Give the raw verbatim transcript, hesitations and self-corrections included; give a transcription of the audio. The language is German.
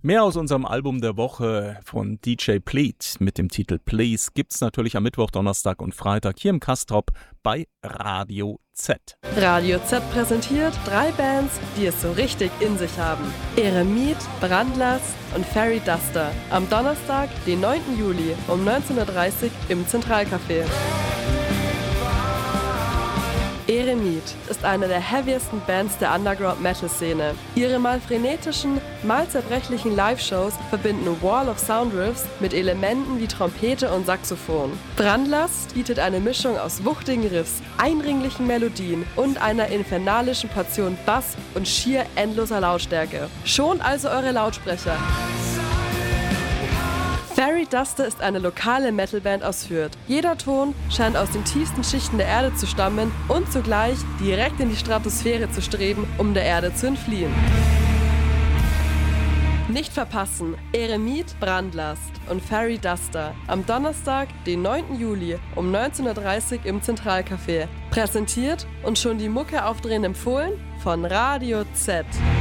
Mehr aus unserem Album der Woche von D J Pleat mit dem Titel Please gibt's natürlich am Mittwoch, Donnerstag und Freitag hier im Castrop bei Radio Z. Radio Z präsentiert drei Bands, die es so richtig in sich haben. Eremit, Brandlast und Fairy Duster. Am Donnerstag, den neunten Juli um neunzehn Uhr dreißig im Zentralcafé. Eremit ist eine der heaviesten Bands der Underground-Metal-Szene. Ihre mal frenetischen, mal zerbrechlichen Live-Shows verbinden Wall of Sound Riffs mit Elementen wie Trompete und Saxophon. Brandlast bietet eine Mischung aus wuchtigen Riffs, eindringlichen Melodien und einer infernalischen Portion Bass und schier endloser Lautstärke. Schont also eure Lautsprecher! Fairy Duster ist eine lokale Metalband aus Fürth. Jeder Ton scheint aus den tiefsten Schichten der Erde zu stammen und zugleich direkt in die Stratosphäre zu streben, um der Erde zu entfliehen. Nicht verpassen, Eremit, Brandlast und Fairy Duster am Donnerstag, den neunten Juli um neunzehn Uhr dreißig im Zentralcafé. Präsentiert und schon die Mucke aufdrehen empfohlen von Radio Z.